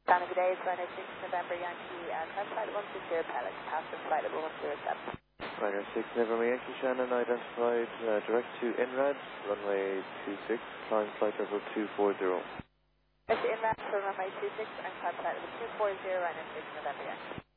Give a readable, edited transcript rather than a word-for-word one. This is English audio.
Donna, good day. It's Runway 6 November Yankee, climb flight 160 Palace, passenger flight level 107. Runway 6 November Yankee, Shannon identified, direct to INRAD, runway 26, climb flight level 240. It's INRAD for runway 26 and climb flight level 240, runway 6 November Yankee.